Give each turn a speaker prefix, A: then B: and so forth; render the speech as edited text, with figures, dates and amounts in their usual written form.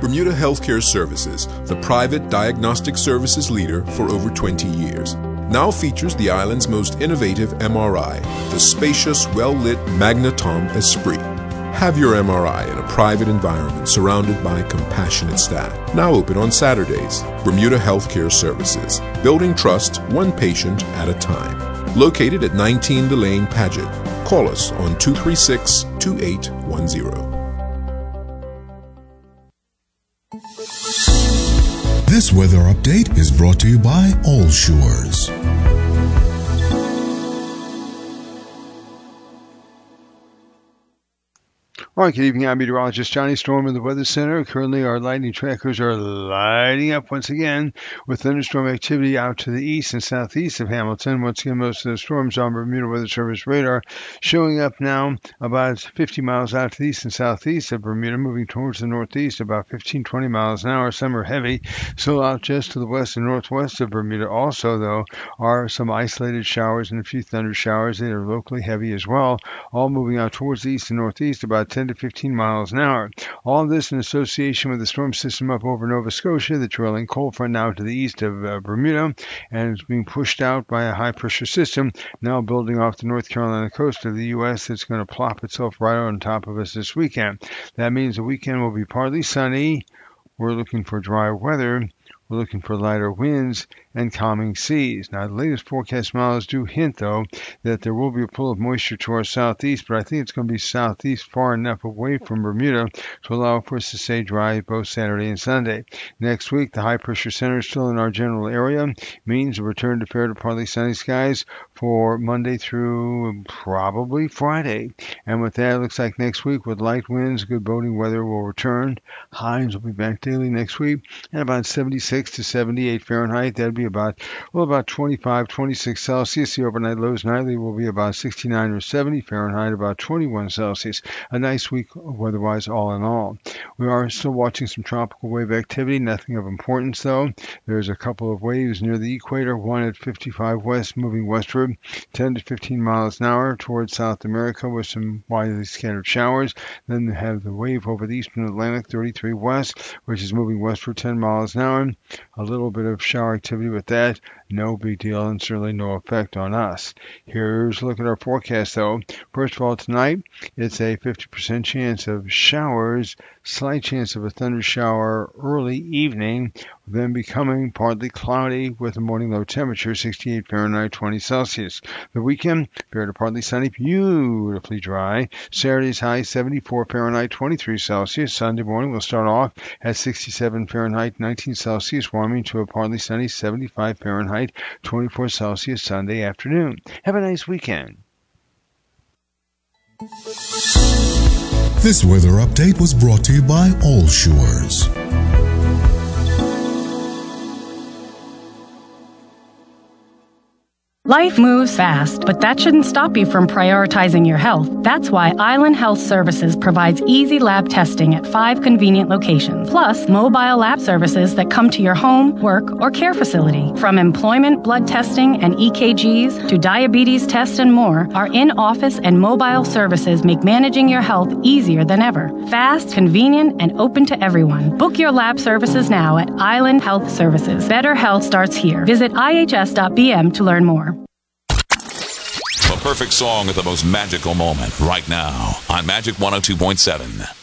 A: Bermuda Healthcare Services, the private diagnostic services leader for over 20 years, now features the island's most innovative MRI, the spacious, well-lit Magnetom Esprit. Have your MRI in a private environment surrounded by compassionate staff. Now open on Saturdays. Bermuda Healthcare Services, building trust one patient at a time. Located at 19 Delane Paget. Call us on 236-2810.
B: This weather update is brought to you by All Shores.
C: All right, good evening. I'm meteorologist Johnny Storm in the Weather Center. Currently, our lightning trackers are lighting up once again with thunderstorm activity out to the east and southeast of Hamilton. Once again, most of the storms on Bermuda Weather Service radar showing up now about 50 miles out to the east and southeast of Bermuda, moving towards the northeast about 15-20 miles an hour. Some are heavy, still out just to the west and northwest of Bermuda. Also, though, are some isolated showers and a few thunder showers. They are locally heavy as well, all moving out towards the east and northeast about 10 to 15 miles an hour. All of this in association with the storm system up over Nova Scotia, the trailing cold front now to the east of Bermuda, and it's being pushed out by a high-pressure system now building off the North Carolina coast of the U.S. that's going to plop itself right on top of us this weekend. That means the weekend will be partly sunny. We're looking for dry weather. We're looking for lighter winds and calming seas. Now, the latest forecast models do hint, though, that there will be a pull of moisture to our southeast, but I think it's going to be southeast far enough away from Bermuda to allow for us to stay dry both Saturday and Sunday. Next week, the high-pressure center is still in our general area, means a return to fair to partly sunny skies for Monday through probably Friday. And with that, it looks like next week with light winds, good boating weather will return. Highs will be back daily next week at about 76 to 78 Fahrenheit. That'd be about 25, 26 Celsius. The overnight lows nightly will be about 69 or 70 Fahrenheit, about 21 Celsius. A nice week weather-wise all in all. We are still watching some tropical wave activity, nothing of importance though. There's a couple of waves near the equator, one at 55 west moving westward, 10 to 15 miles an hour towards South America with some widely scattered showers. Then they have the wave over the eastern Atlantic, 33 west, which is moving westward 10 miles an hour. A little bit of shower activity with that. No big deal and certainly no effect on us. Here's a look at our forecast though. First of all, tonight it's a 50% chance of showers, slight chance of a thunder shower early evening, then becoming partly cloudy with a morning low temperature 68 Fahrenheit, 20 Celsius. The weekend, fair to partly sunny, beautifully dry. Saturday's high 74 Fahrenheit, 23 Celsius. Sunday morning will start off at 67 Fahrenheit, 19 Celsius, warming to a partly sunny 75 Fahrenheit, 24 Celsius Sunday afternoon. Have a nice weekend.
B: This weather update was brought to you by All Shores.
D: Life moves fast, but that shouldn't stop you from prioritizing your health. That's why Island Health Services provides easy lab testing at 5 convenient locations, plus mobile lab services that come to your home, work, or care facility. From employment, blood testing, and EKGs to diabetes tests and more, our in-office and mobile services make managing your health easier than ever. Fast, convenient, and open to everyone. Book your lab services now at Island Health Services. Better health starts here. Visit ihs.bm to learn more.
E: The perfect song at the most magical moment right now on Magic 102.7.